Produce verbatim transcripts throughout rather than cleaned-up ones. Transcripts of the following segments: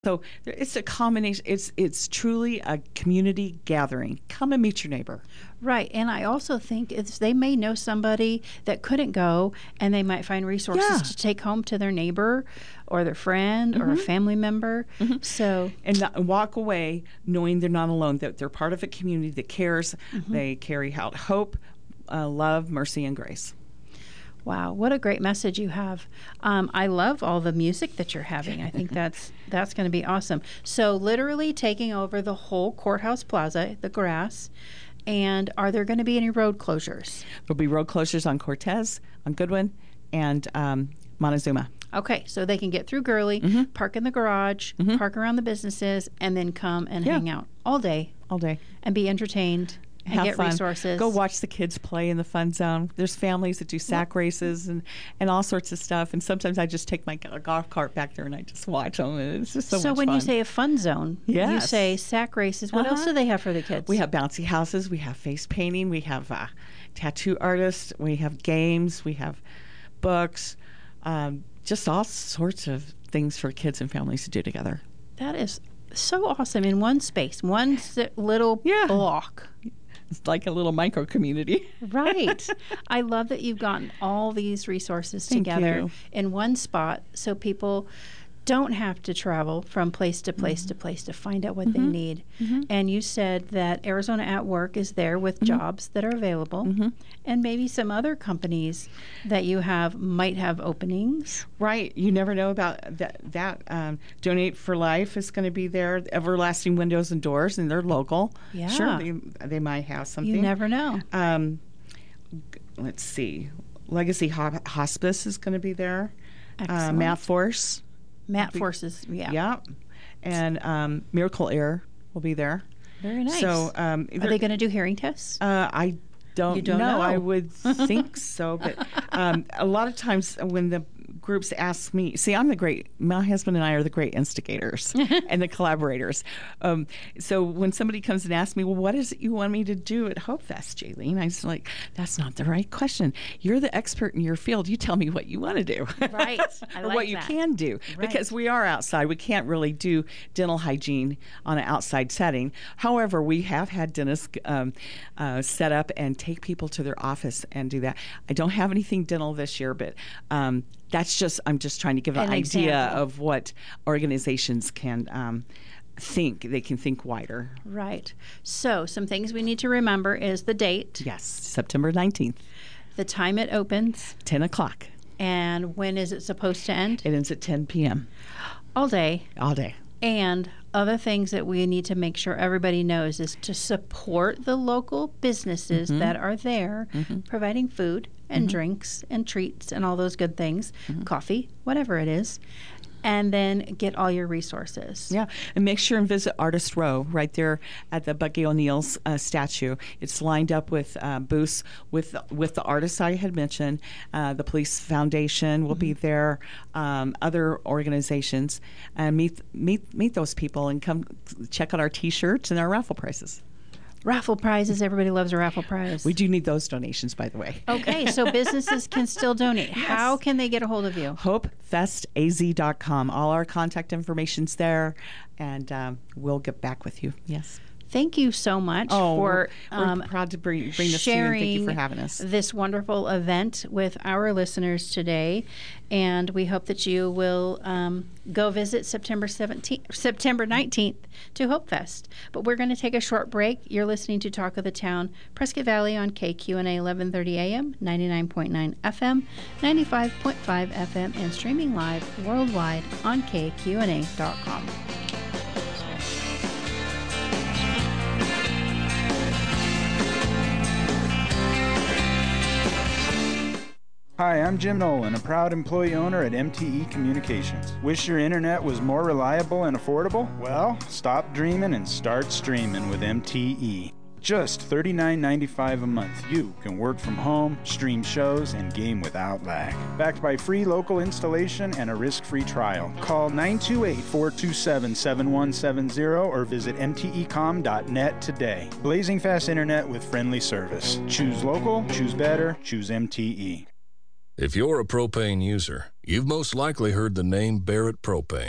So it's a combination. It's it's truly a community gathering. Come and meet your neighbor. Right. And I also think it's, they may know somebody that couldn't go, and they might find resources Yeah. to take home to their neighbor or their friend Mm-hmm. or a family member. Mm-hmm. So and, not, and walk away knowing they're not alone, that they're part of a community that cares. Mm-hmm. They carry out hope, uh, love, mercy, and grace. Wow, what a great message you have. Um, I love all the music that you're having. I think that's that's going to be awesome. So literally taking over the whole courthouse plaza, the grass. And are there going to be any road closures? There'll be road closures on Cortez, on Goodwin, and um, Montezuma. Okay, so they can get through Gurley, Mm-hmm. park in the garage, Mm-hmm. park around the businesses, and then come and Yeah. hang out all day All day. and be entertained and Have get fun. resources. Go watch the kids play in the fun zone. There's families that do sack races and, and all sorts of stuff. And sometimes I just take my g- golf cart back there and I just watch them. And it's just so, So much when fun. you say a fun zone, you Yes. say sack races. What else Uh-huh. do they have for the kids? We have bouncy houses. We have face painting. We have uh, tattoo artists. We have games. We have books. Um, just all sorts of things for kids and families to do together. That is so awesome in one space, one s- little Yeah. block. It's like a little micro community. Right. I love that you've gotten all these resources Thank together you. in one spot so people don't have to travel from place to place to place to find out what they need. And you said that Arizona at Work is there with jobs that are available, and maybe some other companies that you have might have openings. Right. You never know about that. That um, Donate for Life is going to be there. Everlasting Windows and Doors, and they're local. Yeah. Sure, they, they might have something. You never know. Um, g- let's see. Legacy Ho- Hospice is going to be there. Uh, Excellent. Math Force. Matt Forces, yeah. Yeah. And um, Miracle Air will be there. Very nice. So um, Are they going to do hearing tests? Uh, I don't, You don't know. know. I would think so, but um, a lot of times when the groups ask me, see, I'm the great. My husband and I are the great instigators and the collaborators. Um, so when somebody comes and asks me, "Well, what is it you want me to do at Hope Fest, Jaylene?" I was like, "That's not the right question. You're the expert in your field. You tell me what you want to do, Right. I or like what you that. can do, Right. because we are outside. We can't really do dental hygiene on an outside setting. However, we have had dentists um, uh, set up and take people to their office and do that. I don't have anything dental this year, but um, that's just, I'm just trying to give an, An idea example. of what organizations can um, think. They can think wider. Right. So some things we need to remember is the date, Yes, September nineteenth, the time it opens, ten o'clock. and when is it supposed to end? It ends at ten p.m. All day. all day. And other things that we need to make sure everybody knows is to support the local businesses that are there providing food and drinks and treats and all those good things, coffee, whatever it is, and then get all your resources. Yeah, and make sure and visit Artist Row right there at the Bucky O'Neill's uh, statue. It's lined up with uh, booths with with the artists I had mentioned. Uh, the Police Foundation will be there. Um, other organizations, and meet meet meet those people and come check out our T-shirts and our raffle prices. Raffle prizes. Everybody loves a raffle prize. We do need those donations, by the way. Okay, so businesses can still donate. How can they get a hold of you? hope fest a z dot com. All our contact information's there, and um, we'll get back with you. Yes. Thank you so much Oh, for we're, we're um, proud to bring, bring this to you, and thank you for sharing having us. this wonderful event with our listeners today. And we hope that you will um, go visit September seventeenth, September nineteenth to Hope Fest. But we're going to take a short break. You're listening to Talk of the Town, Prescott Valley on K Q N A eleven thirty A M, ninety-nine point nine F M, ninety-five point five F M, and streaming live worldwide on K Q N A dot com. Hi, I'm Jim Nolan, a proud employee owner at M T E Communications. Wish your internet was more reliable and affordable? Well, stop dreaming and start streaming with M T E. Just thirty-nine ninety-five a month, you can work from home, stream shows, and game without lag. Backed by free local installation and a risk-free trial. Call nine two eight, four two seven, seven one seven zero or visit m t e com dot net today. Blazing fast internet with friendly service. Choose local, choose better, choose M T E. If you're a propane user, you've most likely heard the name Barrett Propane.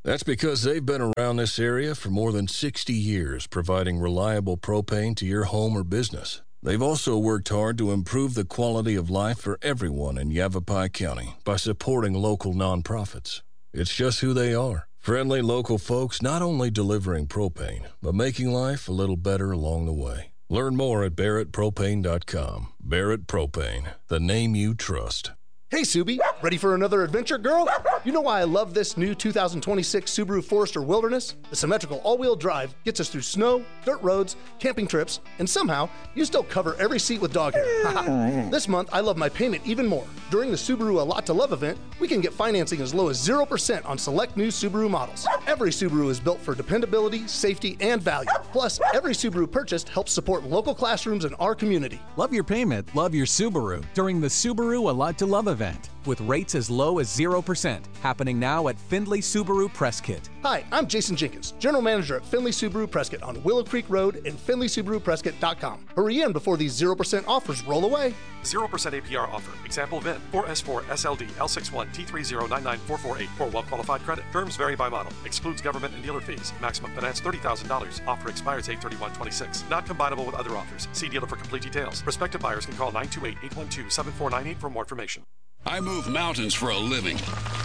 That's because they've been around this area for more than sixty years, providing reliable propane to your home or business. They've also worked hard to improve the quality of life for everyone in Yavapai County by supporting local nonprofits. It's just who they are. Friendly local folks not only delivering propane, but making life a little better along the way. Learn more at Barrett Propane dot com. Barrett Propane, the name you trust. Hey, Subi, ready for another adventure, girl? You know why I love this new two thousand twenty-six Subaru Forester Wilderness? The symmetrical all-wheel drive gets us through snow, dirt roads, camping trips, and somehow you still cover every seat with dog hair. This month, I love my payment even more. During the Subaru A Lot to Love event, we can get financing as low as zero percent on select new Subaru models. Every Subaru is built for dependability, safety, and value. Plus, every Subaru purchased helps support local classrooms in our community. Love your payment, love your Subaru during the Subaru A Lot to Love event with rates as low as zero percent, happening now at Findlay Subaru Prescott. Hi, I'm Jason Jenkins, General Manager at Findlay Subaru Prescott on Willow Creek Road and Findlay Subaru Prescott dot com. Hurry in before these zero percent offers roll away. zero percent A P R offer. Example V I N four S four S L D L sixty-one T three zero nine nine four four eight for well-qualified credit. Terms vary by model. Excludes government and dealer fees. Maximum finance thirty thousand dollars. Offer expires eight thirty-one twenty-six. Not combinable with other offers. See dealer for complete details. Prospective buyers can call nine two eight, eight one two, seven four nine eight for more information. I move mountains for a living.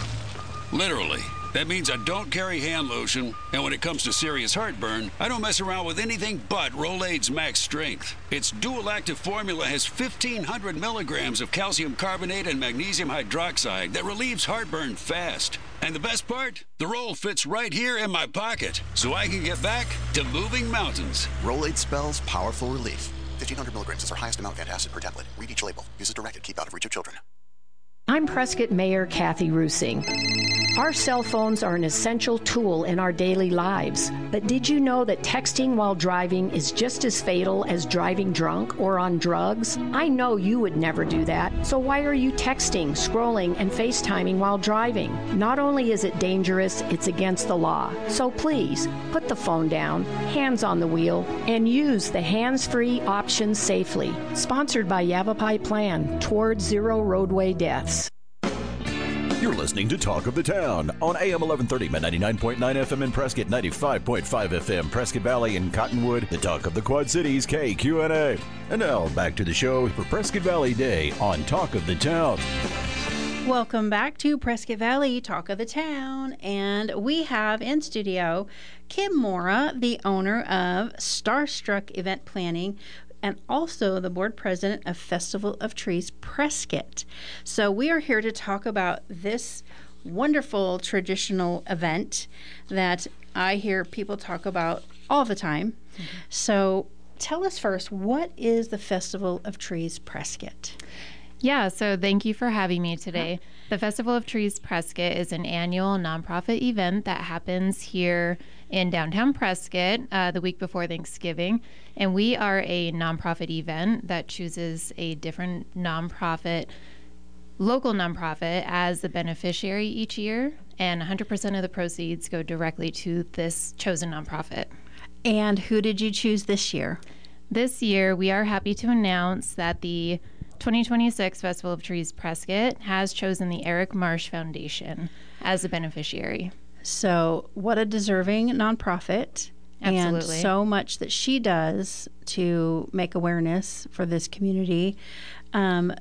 Literally. That means I don't carry hand lotion, and when it comes to serious heartburn, I don't mess around with anything but Rolaids Max Strength. Its dual-active formula has fifteen hundred milligrams of calcium carbonate and magnesium hydroxide that relieves heartburn fast. And the best part? The roll fits right here in my pocket, so I can get back to moving mountains. Rolaids spells powerful relief. fifteen hundred milligrams is our highest amount of antacid per tablet. Read each label. Use as directed. Keep out of reach of children. I'm Prescott Mayor Kathy Rusing. Our cell phones are an essential tool in our daily lives, but did you know that texting while driving is just as fatal as driving drunk or on drugs? I know you would never do that, so why are you texting, scrolling, and FaceTiming while driving? Not only is it dangerous, it's against the law. So please, put the phone down, hands on the wheel, and use the hands-free option safely. Sponsored by Yavapai Plan, Toward Zero Roadway Deaths. You're listening to Talk of the Town on A M eleven thirty, ninety-nine point nine F M in Prescott, ninety-five point five F M, Prescott Valley and Cottonwood, the Talk of the Quad Cities, K Q N A. And now, back to the show for Prescott Valley Day on Talk of the Town. Welcome back to Prescott Valley Talk of the Town, and we have in studio Kim Mora, the owner of Starstruck Event Planning, and also the board president of Festival of Trees Prescott. So we are here to talk about this wonderful traditional event that I hear people talk about all the time. Mm-hmm. So tell us first, what is the Festival of Trees Prescott? Yeah, so thank you for having me today. The Festival of Trees Prescott is an annual nonprofit event that happens here in downtown Prescott uh, the week before Thanksgiving. And we are a nonprofit event that chooses a different nonprofit, local nonprofit, as the beneficiary each year. And one hundred percent of the proceeds go directly to this chosen nonprofit. And who did you choose this year? This year, we are happy to announce that the twenty twenty-six Festival of Trees Prescott has chosen the Eric Marsh Foundation as a beneficiary. So what a deserving nonprofit. Absolutely. And so much that she does to make awareness for this community. Um,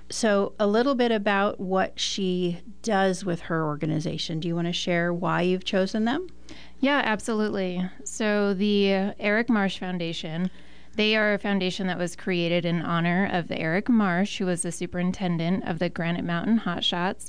so a little bit about what she does with her organization. Do you want to share why you've chosen them? Yeah, absolutely. So the uh, Eric Marsh Foundation, they are a foundation that was created in honor of Eric Marsh, who was the superintendent of the Granite Mountain Hotshots,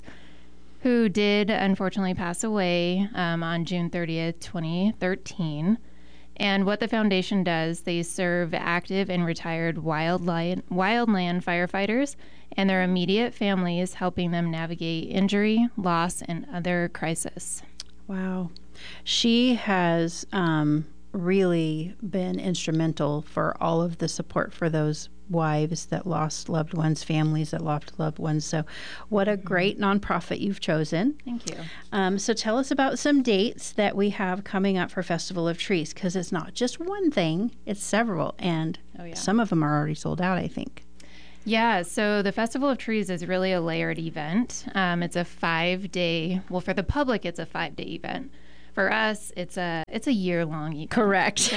who did unfortunately pass away um, on June thirtieth, twenty thirteen. And what the foundation does, they serve active and retired wildland, wildland firefighters and their immediate families, helping them navigate injury, loss, and other crises. Wow. She has um, really been instrumental for all of the support for those wives that lost loved ones, families that lost loved ones. So what a great nonprofit you've chosen. Thank you. Um, so tell us about some dates that we have coming up for Festival of Trees, because it's not just one thing, it's several, and oh, yeah. some of them are already sold out, I think. Yeah, so the Festival of Trees is really a layered event. Um, it's a five-day, well, for the public, it's a five-day event. For us, it's a it's a year-long event. Correct.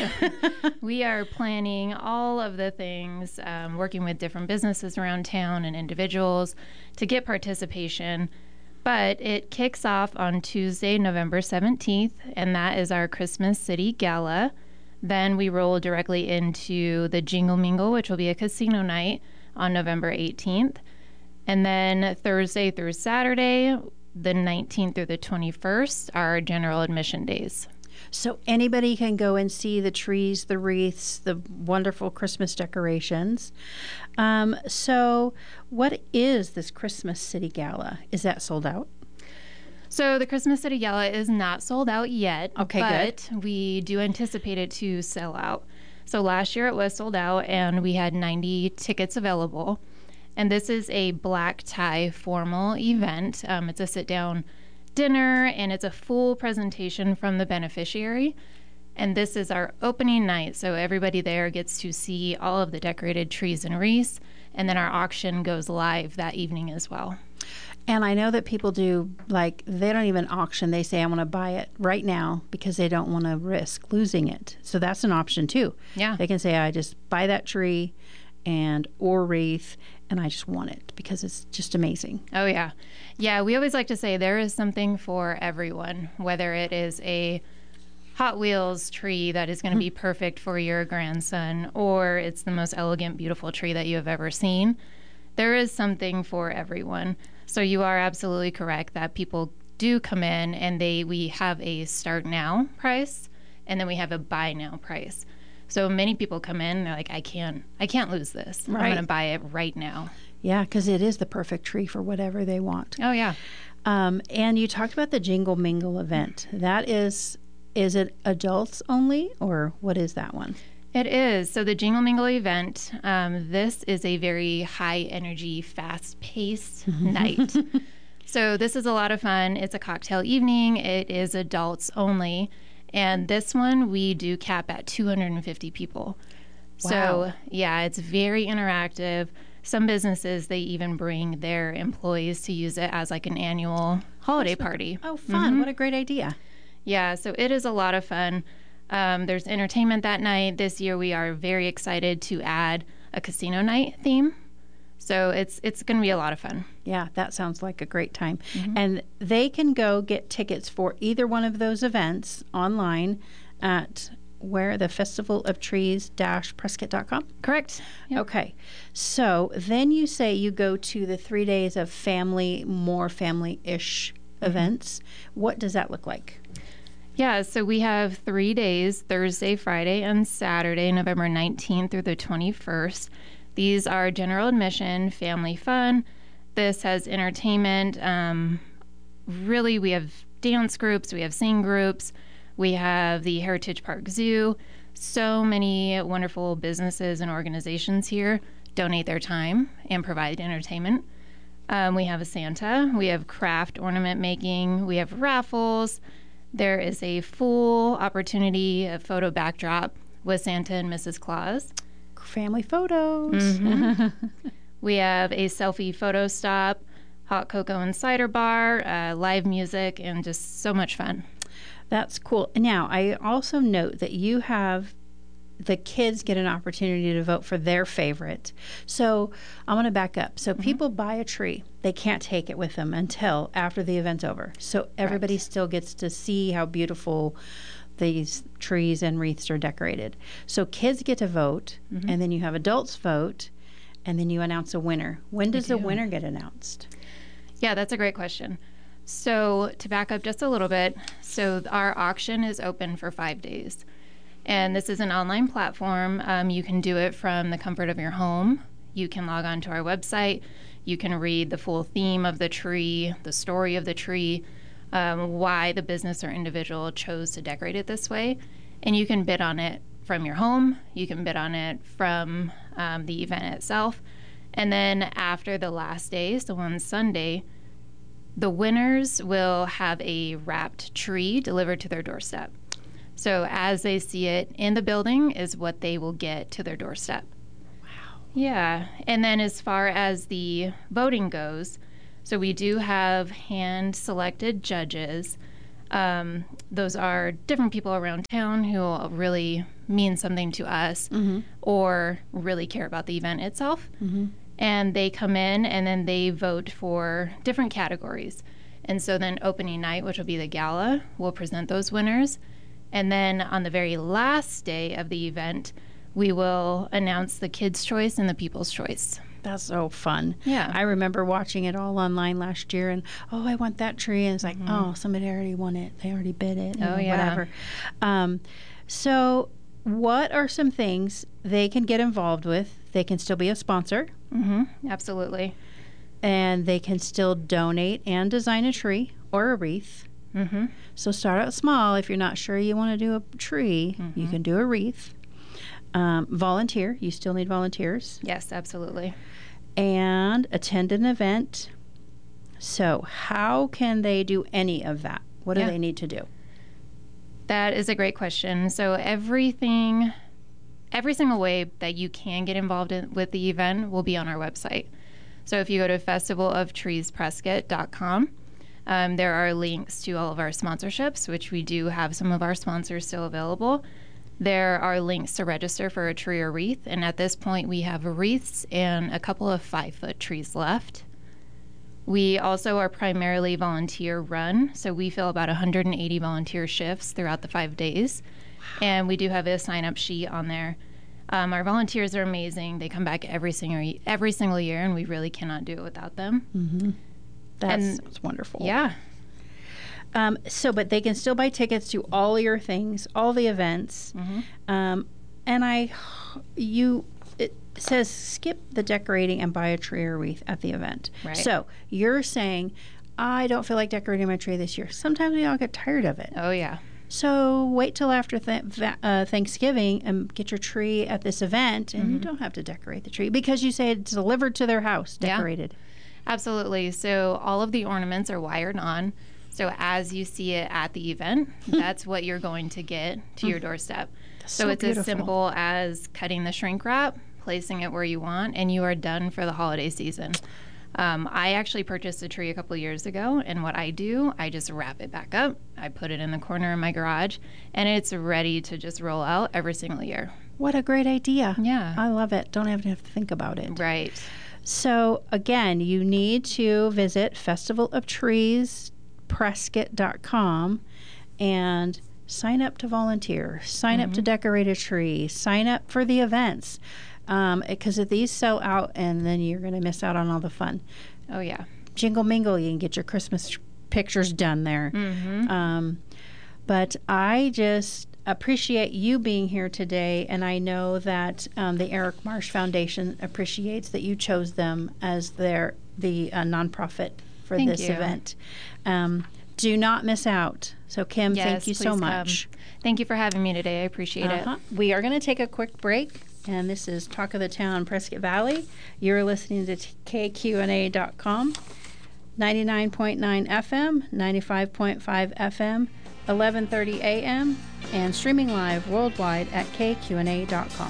We are planning all of the things, um, working with different businesses around town and individuals to get participation. But it kicks off on Tuesday, November seventeenth, and that is our Christmas City Gala. Then we roll directly into the Jingle Mingle, which will be a casino night on November eighteenth. And then Thursday through Saturday, the nineteenth through the twenty-first, are general admission days. So anybody can go and see the trees, the wreaths, the wonderful Christmas decorations. Um, so what is this Christmas City Gala? Is that sold out? So the Christmas City Gala is not sold out yet. Okay, but good. we do anticipate it to sell out. So last year it was sold out, and we had ninety tickets available. And this is a black tie formal event. Um, it's a sit-down dinner, and it's a full presentation from the beneficiary. And this is our opening night, so everybody there gets to see all of the decorated trees and wreaths. And then our auction goes live that evening as well. And I know that people do, like, they don't even auction. They say, I want to buy it right now because they don't want to risk losing it. So that's an option, too. Yeah. They can say, I just buy that tree and or wreath, and I just want it because it's just amazing. Oh, yeah. Yeah, we always like to say there is something for everyone, whether it is a Hot Wheels tree that is going to be perfect for your grandson, or it's the most elegant, beautiful tree that you have ever seen. There is something for everyone. So you are absolutely correct that people do come in, and they we have a start now price, and then we have a buy now price. So many people come in, they're like, I can't, I can't lose this. Right. I'm going to buy it right now. Yeah, because it is the perfect tree for whatever they want. Oh, yeah. Um, and you talked about the Jingle Mingle event. That is, is it adults only, or what is that one? It is. So the Jingle Mingle event, um, this is a very high energy, fast paced night. So this is a lot of fun. It's a cocktail evening. It is adults only. And this one, we do cap at two hundred fifty people. Wow. So, yeah, it's very interactive. Some businesses, they even bring their employees to use it as like an annual holiday party. Oh, fun. Mhm. What a great idea. Yeah, so it is a lot of fun. Um, there's entertainment that night. This year, we are very excited to add a casino night theme. So it's it's going to be a lot of fun. Yeah, that sounds like a great time. Mhm. And they can go get tickets for either one of those events online at where the festival of trees dash prescott dot com. Correct. Yep. Okay. So then you say you go to the three days of family, more family-ish Mm-hmm. events. What does that look like? Yeah, so we have three days, Thursday, Friday, and Saturday, November nineteenth through the twenty-first. These are general admission, family fun. This has entertainment. Um, really, we have dance groups, we have sing groups, we have the Heritage Park Zoo. So many wonderful businesses and organizations here donate their time and provide entertainment. Um, we have a Santa, we have craft ornament making, we have raffles. There is a full opportunity, a photo backdrop with Santa and Missus Claus. Family photos. Mhm. We have a selfie photo stop, hot cocoa and cider bar, uh, live music, and just so much fun. That's cool. Now, I also note that you have the kids get an opportunity to vote for their favorite. So I want to back up. So people buy a tree. They can't take it with them until after the event's over. So everybody Right. still gets to see how beautiful these trees and wreaths are decorated. So kids get to vote, Mhm. and then you have adults vote, and then you announce a winner. When does the do. winner get announced? Yeah, that's a great question. So to back up just a little bit, so our auction is open for five days. And this is an online platform. Um, you can do it from the comfort of your home. You can log on to our website. You can read the full theme of the tree, the story of the tree, um, why the business or individual chose to decorate it this way. And you can bid on it from your home. You can bid on it from um, the event itself. And then after the last day, so on Sunday, the winners will have a wrapped tree delivered to their doorstep. So as they see it in the building is what they will get to their doorstep. Wow. Yeah. And then as far as the voting goes, so we do have hand-selected judges. Um, those are different people around town who really mean something to us Mm-hmm. or really care about the event itself. Mm-hmm. And they come in and then they vote for different categories. And so then opening night, which will be the gala, will present those winners. And then on the very last day of the event, we will announce the Kids' Choice and the People's Choice. That's so fun. Yeah. I remember watching it all online last year and, oh, I want that tree. And it's like, Mhm. oh, somebody already won it. They already bid it. you Oh, know, yeah. Whatever. Um, so what are some things they can get involved with? They can still be a sponsor. Mm-hmm. Absolutely. And they can still donate and design a tree or a wreath. Mm-hmm. So start out small. If you're not sure you want to do a tree, Mm-hmm. you can do a wreath. Um, volunteer. You still need volunteers. Yes, absolutely. And attend an event. So how can they do any of that? What do Yeah. they need to do? That is a great question. So everything, every single way that you can get involved in, with the event will be on our website. So if you go to festival of trees prescott dot com, um, there are links to all of our sponsorships, which we do have some of our sponsors still available. There are links to register for a tree or wreath, and at this point we have wreaths and a couple of five-foot trees left. We also are primarily volunteer run, so we fill about one hundred eighty volunteer shifts throughout the five days. And we do have a sign-up sheet on there. Um, our volunteers are amazing. They come back every single every single year, and we really cannot do it without them. Mm-hmm. That's, And- that's wonderful. Yeah. Um, so, but they can still buy tickets to all your things, all the events. Mhm. Um, and I, you, it says skip the decorating and buy a tree or wreath at the event. Right. So you're saying, I don't feel like decorating my tree this year. Sometimes we all get tired of it. Oh, yeah. So wait till after th- va- uh, Thanksgiving and get your tree at this event, and you Mhm. don't have to decorate the tree because you say it's delivered to their house, Yeah. decorated. Absolutely. So all of the ornaments are wired on. So as you see it at the event, that's what you're going to get to your doorstep. That's So, so it's beautiful. as simple as cutting the shrink wrap, placing it where you want, and you are done for the holiday season. Um, I actually purchased a tree a couple of years ago, and what I do, I just wrap it back up. I put it in the corner of my garage, and it's ready to just roll out every single year. What a great idea. Yeah. I love it. Don't have to have to think about it. Right. So again, you need to visit festival of trees prescott dot com and sign up to volunteer, sign up to decorate a tree, sign up for the events. Um, because if these sell out, and then you're going to miss out on all the fun. Oh, yeah. Jingle Mingle, you can get your Christmas pictures done there. Mm-hmm. Um, but I just appreciate you being here today, and I know that um, the Eric Marsh Foundation appreciates that you chose them as their the uh, nonprofit for Thank this you. event. Um, do not miss out. So, Kim, Yes, thank you so please much. come. Thank you for having me today. I appreciate Uh-huh. it. We are going to take a quick break, and this is Talk of the Town, Prescott Valley. You're listening to K Q N A dot com, ninety-nine point nine F M, ninety-five point five F M, eleven thirty A M, and streaming live worldwide at K Q N A dot com.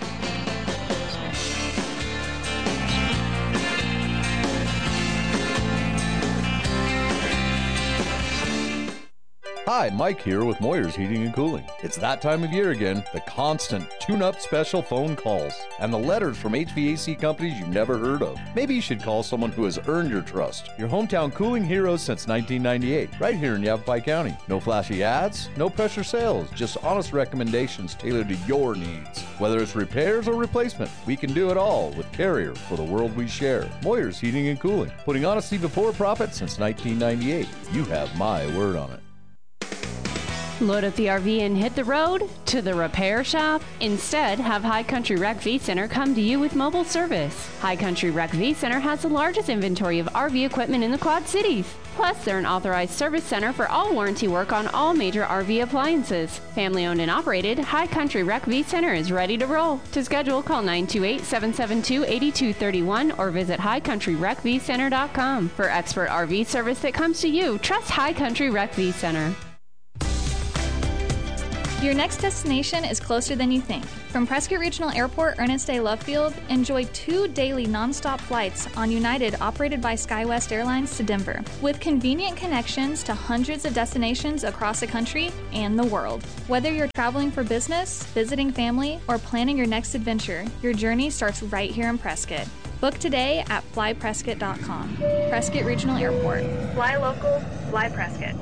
Hi, Mike here with Moyer's Heating and Cooling. It's that time of year again, the constant tune-up special phone calls and the letters from H V A C companies you've never heard of. Maybe you should call someone who has earned your trust. Your hometown cooling heroes since nineteen ninety-eight, right here in Yavapai County. No flashy ads, no pressure sales, just honest recommendations tailored to your needs. Whether it's repairs or replacement, we can do it all with Carrier for the world we share. Moyer's Heating and Cooling, putting honesty before profit since nineteen ninety-eight. You have my word on it. Load up the R V and hit the road to the repair shop? Instead, have High Country Rec V Center come to you with mobile service. High Country Rec V Center has the largest inventory of R V equipment in the Quad Cities. Plus, they're an authorized service center for all warranty work on all major R V appliances. Family owned and operated, High Country Rec V Center is ready to roll. To schedule, call nine two eight, seven seven two, eight two three one or visit high country rec v center dot com. For expert R V service that comes to you, trust High Country Rec V Center. Your next destination is closer than you think. From Prescott Regional Airport, Ernest A. Love Field, enjoy two daily nonstop flights on United operated by SkyWest Airlines to Denver, with convenient connections to hundreds of destinations across the country and the world. Whether you're traveling for business, visiting family, or planning your next adventure, your journey starts right here in Prescott. Book today at fly prescott dot com. Prescott Regional Airport. Fly local, fly Prescott.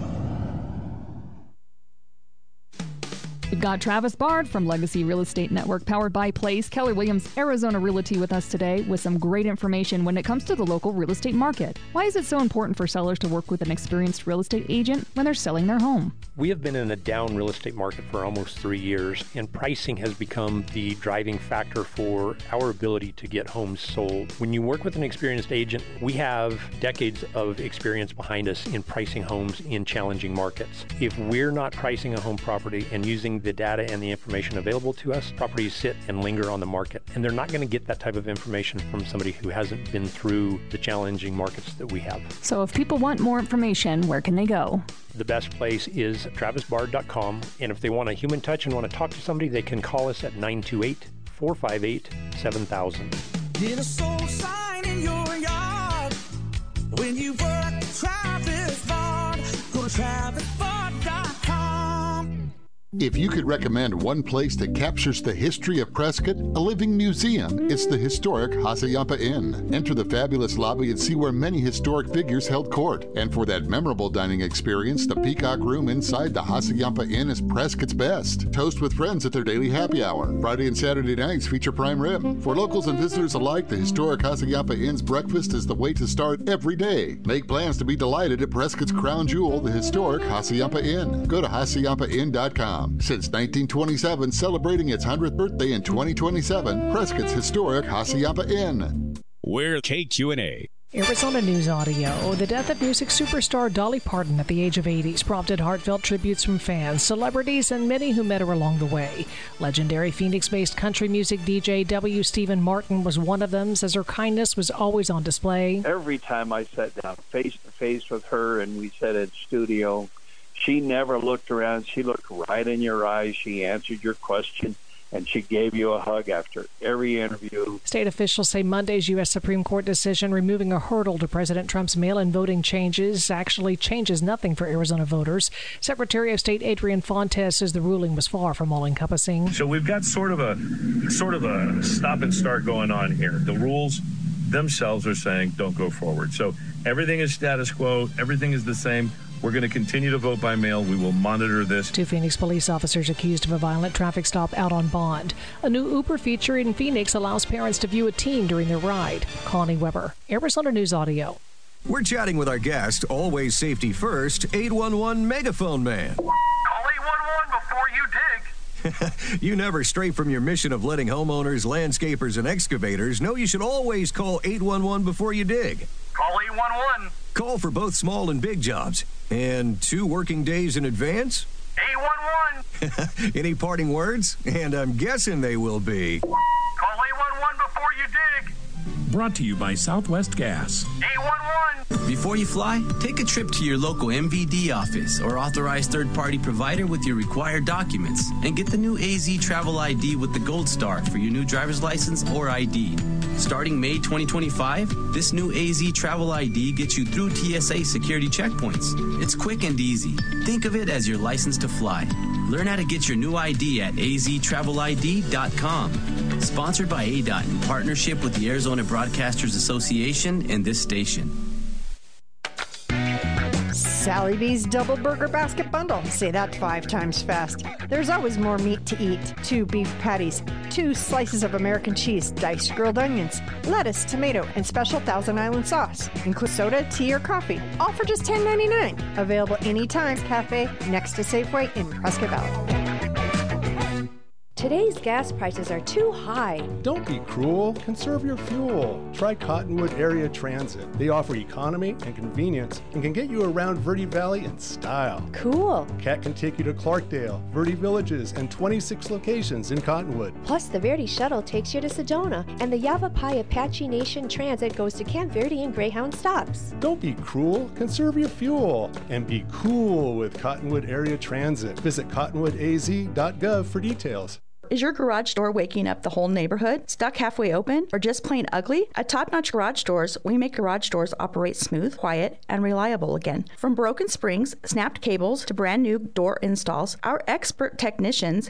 We've got Travis Bard from Legacy Real Estate Network, powered by Place, Keller Williams Arizona Realty, with us today with some great information when it comes to the local real estate market. Why is it so important for sellers to work with an experienced real estate agent when they're selling their home? We have been in a down real estate market for almost three years, and pricing has become the driving factor for our ability to get homes sold. When you work with an experienced agent, we have decades of experience behind us in pricing homes in challenging markets. If we're not pricing a home property and using the data and the information available to us, properties sit and linger on the market, and they're not going to get that type of information from somebody who hasn't been through the challenging markets that we have. So if people want more information, where can they go? The best place is travis bard dot com, and if they want a human touch and want to talk to somebody, they can call us at nine two eight, four five eight, seven thousand. Get a soul sign in your yard when you work Travis Bard. Go to travis bard dot com. If you could recommend one place that captures the history of Prescott, a living museum, it's the historic Hassayampa Inn. Enter the fabulous lobby and see where many historic figures held court. And for that memorable dining experience, the Peacock Room inside the Hassayampa Inn is Prescott's best. Toast with friends at their daily happy hour. Friday and Saturday nights feature prime rib. For locals and visitors alike, the historic Hassayampa Inn's breakfast is the way to start every day. Make plans to be delighted at Prescott's crown jewel, the historic Hassayampa Inn. Go to hassayampa inn dot com. Since nineteen twenty-seven, celebrating its hundredth birthday in twenty twenty-seven, Prescott's historic Hassayampa Inn. We're K Q and A. Arizona News Audio. The death of music superstar Dolly Parton at the age of eighty has prompted heartfelt tributes from fans, celebrities, and many who met her along the way. Legendary Phoenix-based country music D J W. Stephen Martin was one of them, says her kindness was always on display. Every time I sat down face to face with her and we sat in studio, she never looked around. She looked right in your eyes. She answered your question, and she gave you a hug after every interview. State officials say Monday's U S Supreme Court decision removing a hurdle to President Trump's mail-in voting changes actually changes nothing for Arizona voters. Secretary of State Adrian Fontes says the ruling was far from all-encompassing. So we've got sort of a sort of a stop and start going on here. The rules themselves are saying don't go forward. So everything is status quo. Everything is the same. We're going to continue to vote by mail. We will monitor this. Two Phoenix police officers accused of a violent traffic stop out on bond. A new Uber feature in Phoenix allows parents to view a teen during their ride. Connie Weber, Arizona News Audio. We're chatting with our guest, always safety first, eight one one Megaphone Man. Call eight one one before you dig. You never stray from your mission of letting homeowners, landscapers, and excavators know you should always call eight one one before you dig. Call eight one one. Call for both small and big jobs. And two working days in advance? eight one one. Any parting words? And I'm guessing they will be. Call eight one one before you dig. Brought to you by Southwest Gas. eight one one. Before you fly, take a trip to your local M V D office or authorized third-party provider with your required documents and get the new A Z Travel I D with the Gold Star for your new driver's license or I D. Starting May twenty twenty-five, this new A Z Travel I D gets you through T S A security checkpoints. It's quick and easy. Think of it as your license to fly. Learn how to get your new I D at a z travel I D dot com. Sponsored by A D O T in partnership with the Arizona Broadcasters Association and this station. Sally B's Double Burger Basket Bundle. Say that five times fast. There's always more meat to eat. Two beef patties, two slices of American cheese, diced grilled onions, lettuce, tomato, and special Thousand Island sauce. Include soda, tea, or coffee. All for just ten ninety-nine. Available anytime. Cafe next to Safeway in Prescott Valley. Today's gas prices are too high. Don't be cruel. Conserve your fuel. Try Cottonwood Area Transit. They offer economy and convenience and can get you around Verde Valley in style. Cool. Cat can take you to Clarkdale, Verde Villages, and twenty-six locations in Cottonwood. Plus, the Verde Shuttle takes you to Sedona, and the Yavapai Apache Nation Transit goes to Camp Verde and Greyhound stops. Don't be cruel. Conserve your fuel. And be cool with Cottonwood Area Transit. Visit cottonwood a z dot gov for details. Is your garage door waking up the whole neighborhood? Stuck halfway open? Or just plain ugly? At Top Notch Garage Doors, we make garage doors operate smooth, quiet, and reliable again. From broken springs, snapped cables, to brand new door installs, our expert technicians